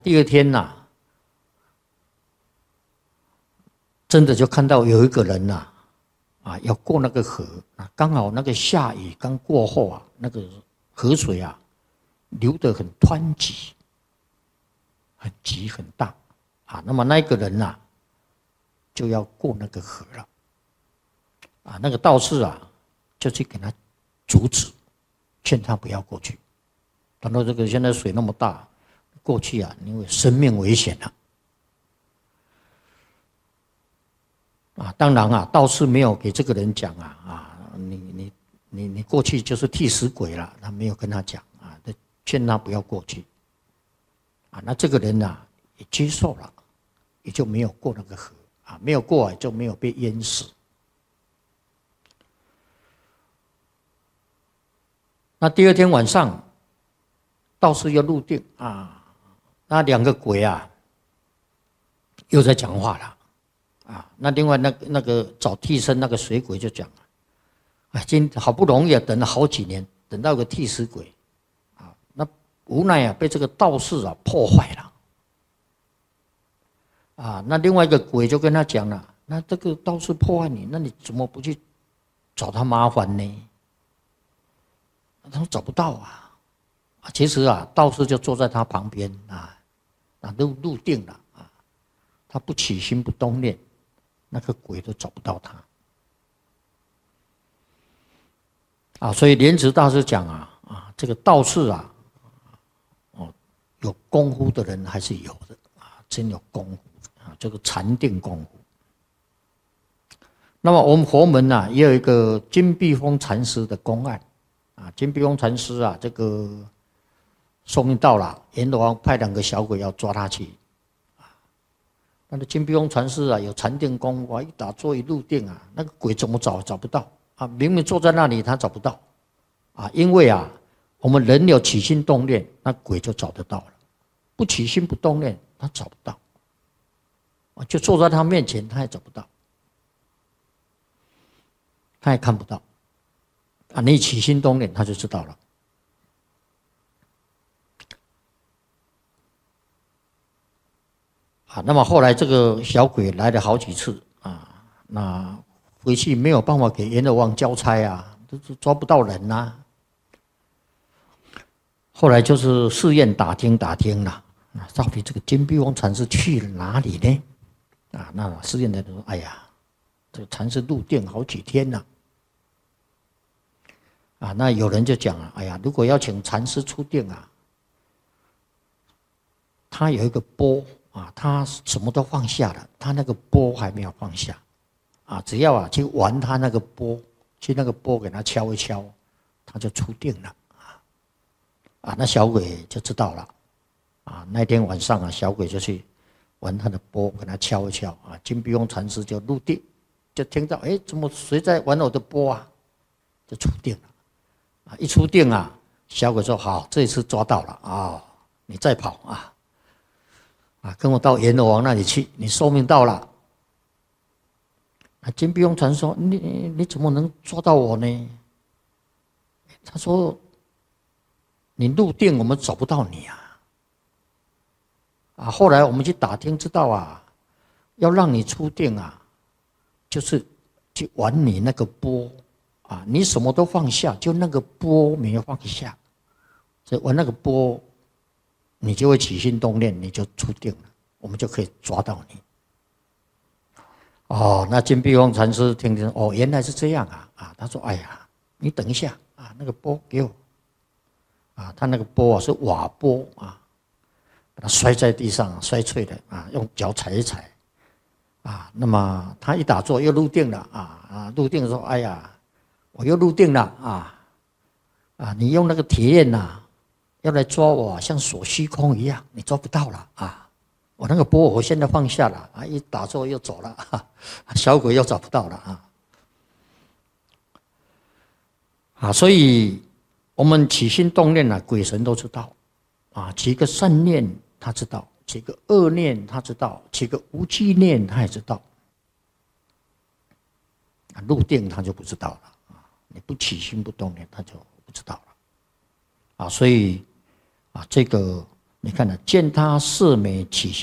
第二天呐、真的就看到有一个人呐、要过那个河啊，刚好那个下雨刚过后啊，那个河水啊流得很湍急，很急很大啊。那么那个人呐、就要过那个河了啊，那个道士啊就去给他阻止，劝他不要过去。他说：“这个现在水那么大，过去啊，因为生命危险了。”当然啊，道士没有给这个人讲你过去就是替死鬼了，他没有跟他讲啊，劝他不要过去啊。那这个人啊也接受了，也就没有过那个河啊，没有过也就没有被淹死。那第二天晚上，道士又入定啊，那两个鬼啊又在讲话了。那另外那个找替身那个水鬼就讲了，好不容易等了好几年，等到个替死鬼，那无奈啊被这个道士啊破坏了，那另外一个鬼就跟他讲了，那这个道士破坏你，那你怎么不去找他麻烦呢？他说找不到啊，其实啊道士就坐在他旁边入定了他不起心不动念。那个鬼都找不到他所以莲池大师讲这个道士有功夫的人还是有的真有功夫这个禅定功夫。那么我们佛门也有一个金碧峰禅师的公案金碧峰禅师这个寿命到了，阎罗王派两个小鬼要抓他去。那个金碧峰禅师有禅定功夫一打坐一入定那个鬼怎么找不到明明坐在那里他找不到因为我们人有起心动念，那鬼就找得到了；不起心不动念，他找不到就坐在他面前，他也找不到，他也看不到你起心动念，他就知道了。那么后来这个小鬼来了好几次那回去没有办法给阎罗王交差都抓不到人后来就是试验打听了，到底这个金碧峰禅师去了哪里呢？那试验的人说：“哎呀，这个禅师入定好几天了。”那有人就讲了：“哎呀，如果要请禅师出定他有一个钵他什么都放下了，他那个钵还没有放下只要去玩他那个钵，去那个钵给他敲一敲，他就出定了那小鬼就知道了那天晚上小鬼就去玩他的钵，给他敲一敲金碧峰禅师就入定，就听到怎么谁在玩我的钵就出定了一出定小鬼说：“好，这一次抓到了你再跑跟我到阎罗王那里去，你寿命到了。”金碧峰禅说：“你怎么能抓到我呢？”他说：“你入定，我们找不到你后来我们去打听，知道要让你出定就是去玩你那个钵你什么都放下，就那个钵没有放下，所以玩那个钵。”你就会起心动念，你就出定了，我们就可以抓到你。那金碧峰禅师听原来是这样他说：“哎呀，你等一下那个钵给我他那个钵是瓦钵把它摔在地上，摔碎了用脚踩一踩那么他一打坐又入定了入定说：“哎呀，我又入定了你用那个铁链要来抓我，像锁虚空一样，你抓不到了我那个钵我现在放下了一打坐又走了小鬼又找不到了所以我们起心动念鬼神都知道起个善念他知道，起个恶念他知道，起个无记念他也知道入定他就不知道了你不起心不动念他就不知道了所以这个你看了，见他色美起